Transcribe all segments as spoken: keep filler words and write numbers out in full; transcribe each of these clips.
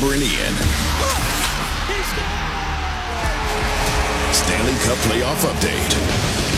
Weber and Ian. Stanley Cup playoff update.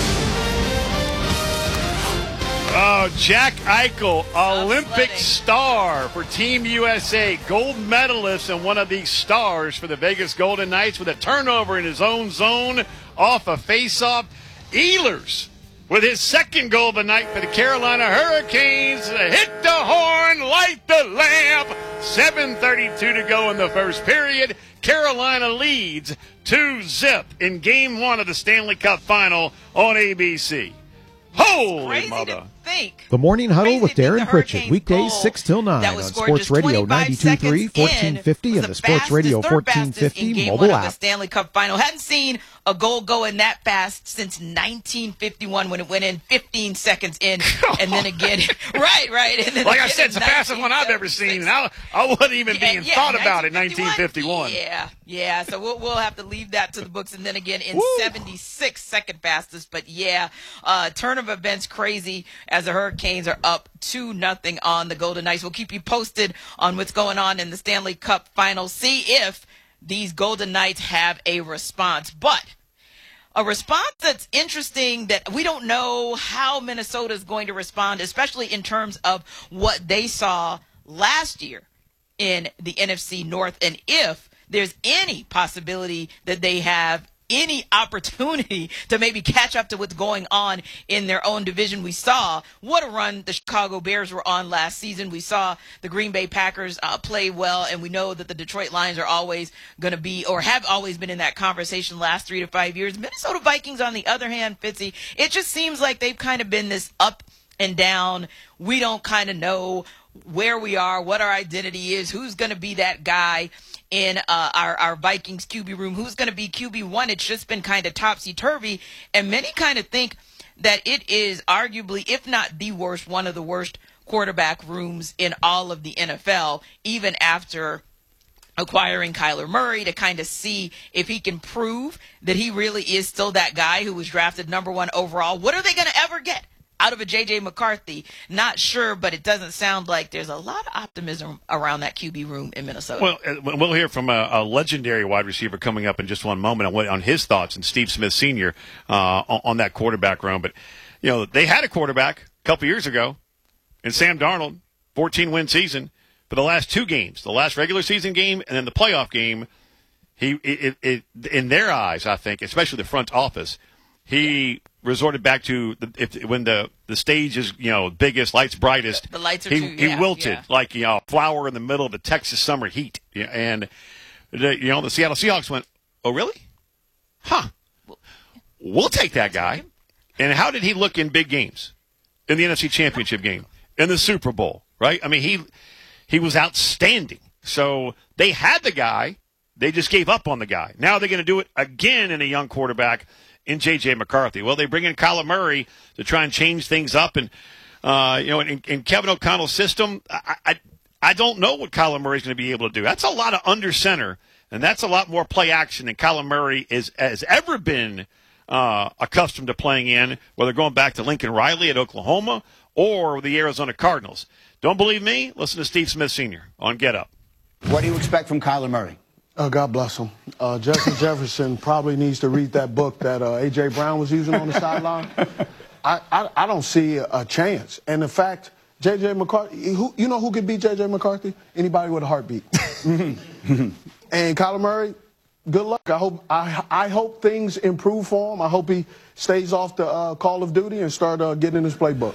Oh, Jack Eichel, Olympic star for Team U S A, gold medalist and one of the stars for the Vegas Golden Knights with a turnover in his own zone off a faceoff. Ehlers with his second goal of the night for the Carolina Hurricanes. Hit the horn, light the lamp. seven thirty-two to go in the first period. Carolina leads two zip in game one of the Stanley Cup final on A B C. Holy mother. Think. The Morning Huddle with Darren Pritchett, weekdays goal six till nine on Sports Radio ninety-two point three, fourteen fifty, and the Sports Radio fourteen fifty mobile app. Of the Stanley Cup final. Hadn't seen a goal go in that fast since nineteen fifty-one when it went in fifteen seconds in, and then again, right, right. And then like I said, it's the fastest one I've ever seen. And I, I wasn't even yeah, being yeah, thought about it. nineteen fifty-one. Yeah, yeah. So we'll we'll have to leave that to the books, and then again in Woo. seventy-six, second fastest. But yeah, uh, turn of events crazy as the Hurricanes are up two nothing on the Golden Knights. We'll keep you posted on what's going on in the Stanley Cup final. See if these Golden Knights have a response. But a response that's interesting that we don't know how Minnesota is going to respond, especially in terms of what they saw last year in the N F C North, and if there's any possibility that they have any opportunity to maybe catch up to what's going on in their own division. We saw what a run the Chicago Bears were on last season. We saw the Green Bay Packers uh, play well, and we know that the Detroit Lions are always going to be, or have always been in that conversation last three to five years. Minnesota Vikings, on the other hand, Fitzy, it just seems like they've kind of been this up and down. We don't kind of know where we are, what our identity is, who's going to be that guy in uh, our, our Vikings Q B room, who's going to be Q B one. It's just been kind of topsy-turvy, and many kind of think that it is arguably, if not the worst, one of the worst quarterback rooms in all of the N F L, even after acquiring Kyler Murray to kind of see if he can prove that he really is still that guy who was drafted number one overall. What are they going to ever get out of a J J McCarthy? Not sure, but it doesn't sound like there's a lot of optimism around that Q B room in Minnesota. Well, we'll hear from a, a legendary wide receiver coming up in just one moment on, what, on his thoughts, and Steve Smith Senior uh, on, on that quarterback room. But, you know, they had a quarterback a couple years ago in Sam Darnold, fourteen-win season. For the last two games, the last regular season game and then the playoff game, he it, it, in their eyes, I think, especially the front office, he resorted back to the, if, when the, the stage is, you know, biggest, lights brightest. The, the lights are he, too, he yeah, wilted yeah. like, you know, a flower in the middle of the Texas summer heat. And, the, you know, the Seattle Seahawks went, oh, really? Huh. We'll take that guy. And how did he look in big games? In the N F C Championship game, in the Super Bowl, right? I mean, he he was outstanding. So they had the guy. They just gave up on the guy. Now they're going to do it again in a young quarterback in J J McCarthy. Well, they bring in Kyler Murray to try and change things up. And, uh, you know, in, in Kevin O'Connell's system, I, I, I don't know what Kyler Murray's going to be able to do. That's a lot of under center, and that's a lot more play action than Kyler Murray is, has ever been uh, accustomed to playing in, whether going back to Lincoln Riley at Oklahoma or the Arizona Cardinals. Don't believe me? Listen to Steve Smith Senior on Get Up. What do you expect from Kyler Murray? Oh, God bless him. Uh, Justin Jefferson probably needs to read that book that uh, A J. Brown was using on the sideline. I, I, I don't see a, a chance. And in fact, J J. McCarthy, who, you know who could beat J J. McCarthy? Anybody with a heartbeat. And Kyler Murray, good luck. I hope I, I hope things improve for him. I hope he stays off the uh, Call of Duty and start uh, getting his playbook.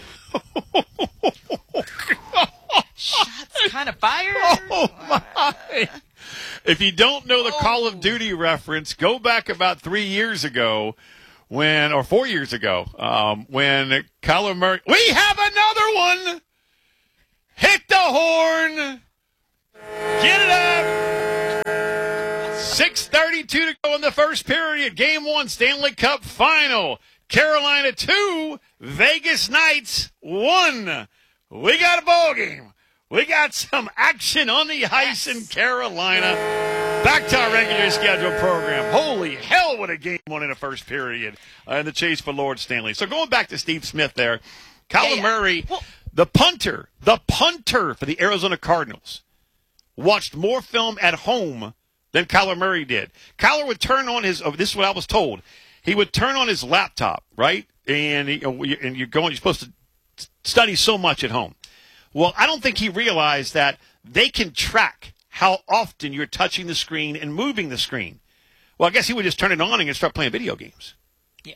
Shots kind of fired. Oh, my. If you don't know the oh. Call of Duty reference, go back about three years ago when, or four years ago, um, when Kyler Murray, we have another one. Hit the horn. Get it up. six thirty-two to go in the first period. Game one, Stanley Cup final. Carolina two, Vegas Knights one. We got a ball game. We got some action on the ice in Carolina. Back to our regular scheduled program. Holy hell, what a game one in the first period uh, in the chase for Lord Stanley. So going back to Steve Smith there, Kyler yeah, yeah. Murray, well, the punter, the punter for the Arizona Cardinals, watched more film at home than Kyler Murray did. Kyler would turn on his, oh, this is what I was told, he would turn on his laptop, right? And, he, and you're going, you're supposed to study so much at home. Well, I don't think he realized that they can track how often you're touching the screen and moving the screen. Well, I guess he would just turn it on and start playing video games. Yeah.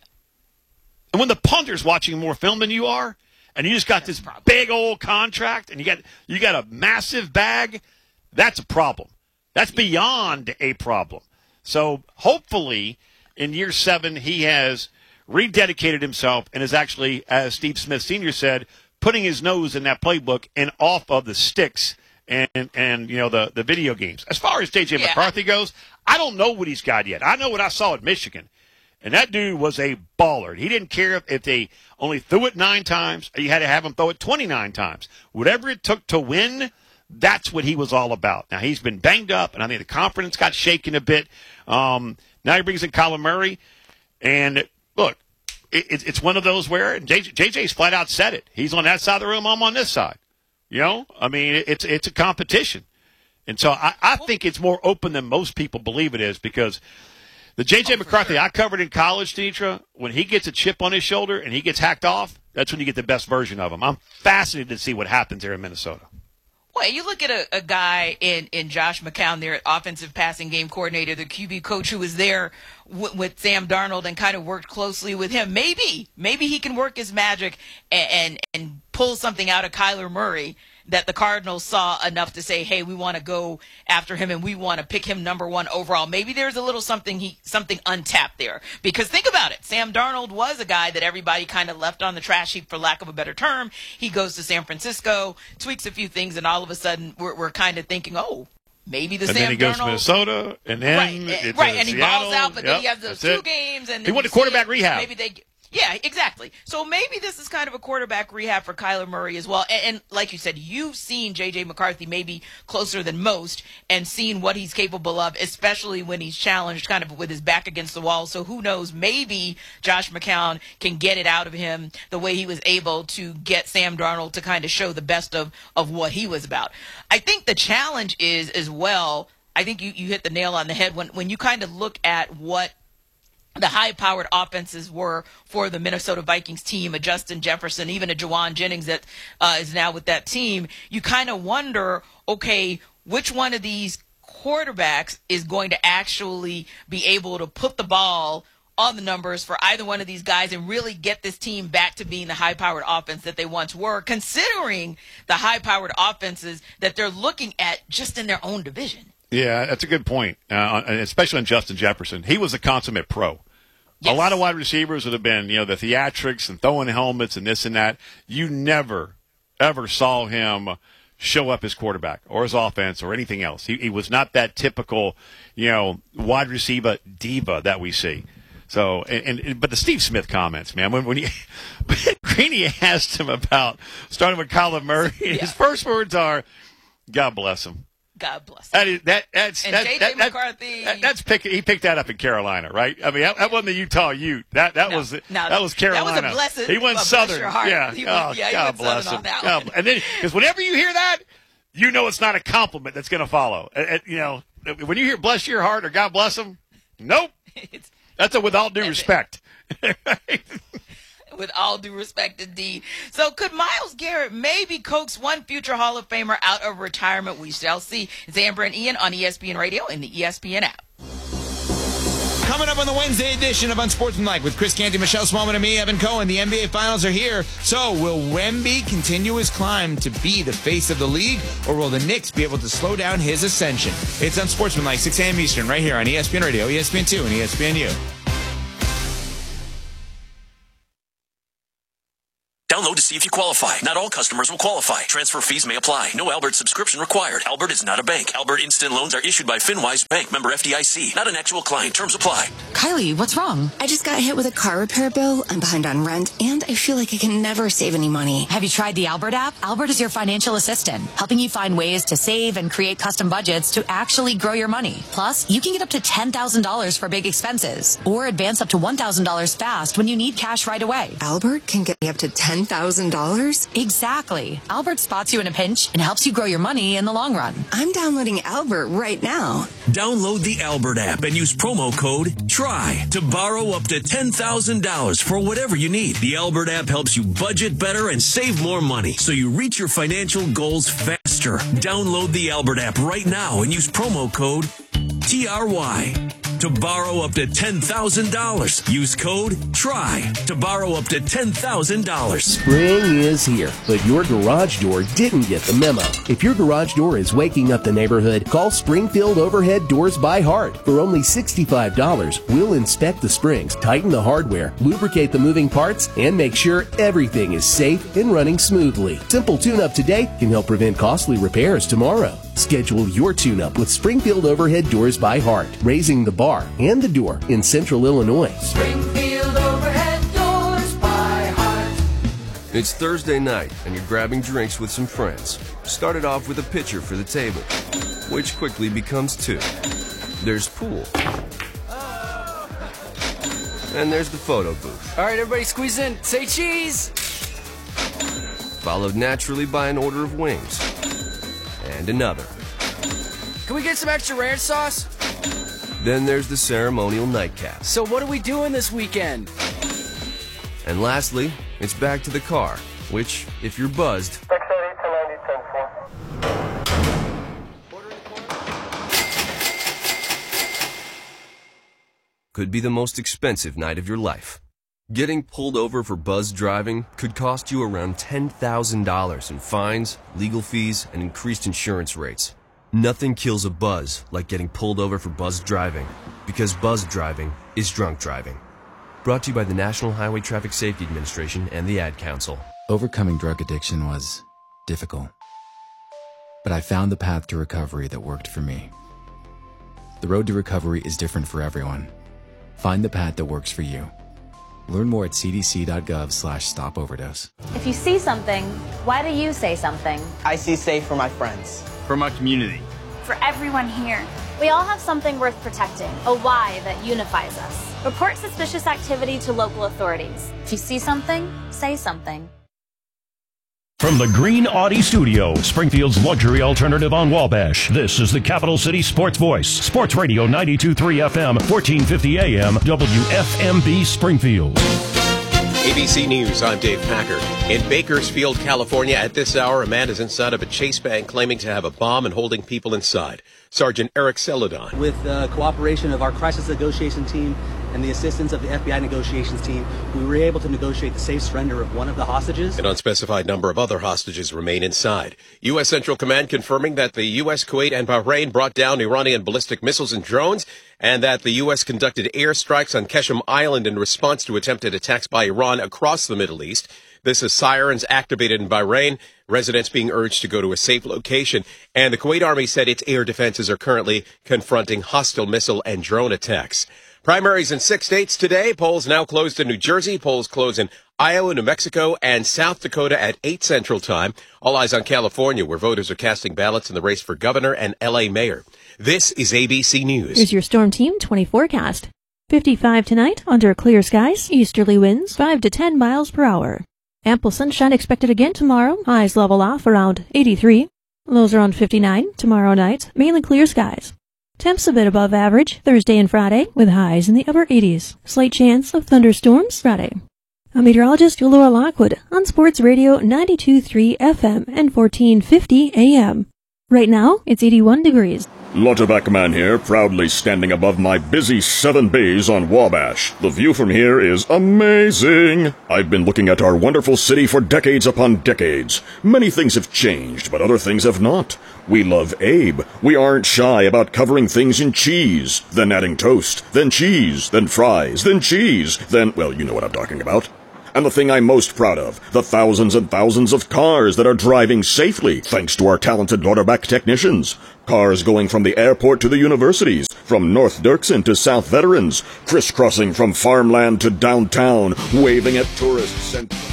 And when the punter's watching more film than you are, and you just got that's this big old contract, and you got you got a massive bag, that's a problem. That's beyond a problem. So hopefully in year seven he has rededicated himself and is actually, as Steve Smith Senior said, putting his nose in that playbook and off of the sticks and, and you know, the, the video games. As far as J J. Yeah. McCarthy goes, I don't know what he's got yet. I know what I saw at Michigan. And that dude was a baller. He didn't care if, if they only threw it nine times or you had to have him throw it twenty-nine times. Whatever it took to win, that's what he was all about. Now, he's been banged up, and I think the confidence got shaken a bit. Um, now he brings in Kyler Murray. And, look, it, it's one of those where J J, J J's flat out said it. He's on that side of the room, I'm on this side. You know? I mean, it's it's a competition. And so I, I think it's more open than most people believe it is because the J J. Oh, McCarthy sure. I covered in college, Denitra, when he gets a chip on his shoulder and he gets hacked off, that's when you get the best version of him. I'm fascinated to see what happens here in Minnesota. Well, you look at a, a guy in, in Josh McCown, their offensive passing game coordinator, the Q B coach who was there w- with Sam Darnold and kind of worked closely with him. Maybe, maybe he can work his magic and, and, and pull something out of Kyler Murray that the Cardinals saw enough to say, hey, we want to go after him and we want to pick him number one overall. Maybe there's a little something he something untapped there. Because think about it. Sam Darnold was a guy that everybody kind of left on the trash heap, for lack of a better term. He goes to San Francisco, tweaks a few things, and all of a sudden we're, we're kind of thinking, oh, maybe the and Sam then he goes Darnold, to Minnesota, and then right, it's right, and he Seattle. balls out, but yep, then he has those two it. games, and he went to quarterback rehab. Maybe they. Yeah, exactly. So maybe this is kind of a quarterback rehab for Kyler Murray as well. And, and like you said, you've seen J J. McCarthy maybe closer than most and seen what he's capable of, especially when he's challenged kind of with his back against the wall. So who knows, maybe Josh McCown can get it out of him the way he was able to get Sam Darnold to kind of show the best of, of what he was about. I think the challenge is as well, I think you, you hit the nail on the head when, when you kind of look at what the high-powered offenses were for the Minnesota Vikings team, a Justin Jefferson, even a Juwan Jennings that uh, is now with that team. You kind of wonder, okay, which one of these quarterbacks is going to actually be able to put the ball on the numbers for either one of these guys and really get this team back to being the high-powered offense that they once were, considering the high-powered offenses that they're looking at just in their own division. Yeah, that's a good point, uh, especially on Justin Jefferson. He was a consummate pro. Yes. A lot of wide receivers would have been, you know, the theatrics and throwing helmets and this and that. You never, ever saw him show up his quarterback or his offense or anything else. He, he was not that typical, you know, wide receiver diva that we see. So, and, and but the Steve Smith comments, man, when when he Greeny asked him about starting with Kyler Murray, yeah. his first words are, "God bless him." God bless him. That is, that, that's, and that, J J. that, McCarthy. That, that's pick, he picked that up in Carolina, right? I mean, that, that wasn't the Utah Ute. That that no, was no, that was Carolina. That was a blessed. He went a Southern. Yeah. He went, oh, yeah, God he bless him. him. That God, one. and then, because whenever you hear that, you know it's not a compliment that's going to follow. Uh, uh, you know, when you hear "bless your heart" or "God bless him," nope. That's a with all due respect. With all due respect, indeed. So could Myles Garrett maybe coax one future Hall of Famer out of retirement? We shall see. It's Amber and Ian on E S P N Radio and the E S P N app. Coming up on the Wednesday edition of Unsportsmanlike with Chris Canty, Michelle Smallman, and me, Evan Cohen. The N B A Finals are here. So will Wemby continue his climb to be the face of the league, or will the Knicks be able to slow down his ascension? It's Unsportsmanlike, six a.m. Eastern, right here on E S P N Radio, E S P N two, and E S P N U. Download to see if you qualify. Not all customers will qualify. Transfer fees may apply. No Albert subscription required. Albert is not a bank. Albert Instant Loans are issued by FinWise Bank, member F D I C. Not an actual client. Terms apply. Kylie, what's wrong? I just got hit with a car repair bill. I'm behind on rent, and I feel like I can never save any money. Have you tried the Albert app? Albert is your financial assistant, helping you find ways to save and create custom budgets to actually grow your money. Plus, you can get up to ten thousand dollars for big expenses, or advance up to one thousand dollars fast when you need cash right away. Albert can get me up to ten ten thousand dollars? Exactly. Albert spots you in a pinch and helps you grow your money in the long run. I'm downloading Albert right now. Download the Albert app and use promo code TRY to borrow up to ten thousand dollars for whatever you need. The Albert app helps you budget better and save more money so you reach your financial goals faster. Download the Albert app right now and use promo code T R Y to borrow up to ten thousand dollars. Use code TRY to borrow up to ten thousand dollars. Spring is here, but your garage door didn't get the memo. If your garage door is waking up the neighborhood, call Springfield Overhead Doors by Heart. For only sixty-five dollars, we'll inspect the springs, tighten the hardware, lubricate the moving parts, and make sure everything is safe and running smoothly. Simple tune-up today can help prevent costly repairs tomorrow. Schedule your tune-up with Springfield Overhead Doors by Heart, raising the bar and the door in Central Illinois. Springfield Overhead Doors by Heart. It's Thursday night, and you're grabbing drinks with some friends. Started off with a pitcher for the table, which quickly becomes two. There's pool. And there's the photo booth. All right, everybody squeeze in. Say cheese! Followed naturally by an order of wings. And another. Can we get some extra ranch sauce? Then there's the ceremonial nightcap. So what are we doing this weekend? And lastly, it's back to the car, which, if you're buzzed, could be the most expensive night of your life. Getting pulled over for buzz driving could cost you around ten thousand dollars in fines, legal fees, and increased insurance rates. Nothing kills a buzz like getting pulled over for buzz driving, because buzz driving is drunk driving. Brought to you by the National Highway Traffic Safety Administration and the Ad Council. Overcoming drug addiction was difficult, but I found the path to recovery that worked for me. The road to recovery is different for everyone. Find the path that works for you. Learn more at c d c dot gov slash stop overdose. If you see something, why do you say something? I see safe for my friends. For my community. For everyone here. We all have something worth protecting, a why that unifies us. Report suspicious activity to local authorities. If you see something, say something. From the Green Audi Studio, Springfield's luxury alternative on Wabash, this is the Capital City Sports Voice. Sports Radio ninety-two point three F M, fourteen fifty A M, W F M B Springfield. A B C News, I'm Dave Packer. In Bakersfield, California, at this hour, a man is inside of a Chase bank claiming to have a bomb and holding people inside. Sergeant Eric Celadon. With the cooperation of our crisis negotiation team and the assistance of the F B I negotiations team, we were able to negotiate the safe surrender of one of the hostages. An unspecified number of other hostages remain inside. U S. Central Command confirming that the U S, Kuwait, and Bahrain brought down Iranian ballistic missiles and drones, and that the U S conducted airstrikes on Qeshm Island in response to attempted attacks by Iran across the Middle East. This is sirens activated in Bahrain, residents being urged to go to a safe location, and the Kuwait Army said its air defenses are currently confronting hostile missile and drone attacks. Primaries in six states today. Polls now closed in New Jersey. Polls close in Iowa, New Mexico, and South Dakota at eight Central Time. All eyes on California, where voters are casting ballots in the race for governor and L A mayor. This is A B C News. Here's your Storm Team twenty forecast. fifty-five tonight, under clear skies, easterly winds five to ten miles per hour. Ample sunshine expected again tomorrow. Highs level off around eighty-three. Lows around fifty-nine tomorrow night. Mainly clear skies. Temps a bit above average Thursday and Friday, with highs in the upper eighties. Slight chance of thunderstorms Friday. I'm meteorologist Laura Lockwood on Sports Radio ninety-two point three F M and fourteen fifty A M. Right now, it's eighty-one degrees. Lauterbach Man here, proudly standing above my busy seven bays on Wabash. The view from here is amazing. I've been looking at our wonderful city for decades upon decades. Many things have changed, but other things have not. We love Abe. We aren't shy about covering things in cheese, then adding toast, then cheese, then fries, then cheese, then, well, you know what I'm talking about. And the thing I'm most proud of, the thousands and thousands of cars that are driving safely thanks to our talented Lauterbach technicians. Cars going from the airport to the universities, from North Dirksen to South Veterans, crisscrossing from farmland to downtown, waving at tourists and...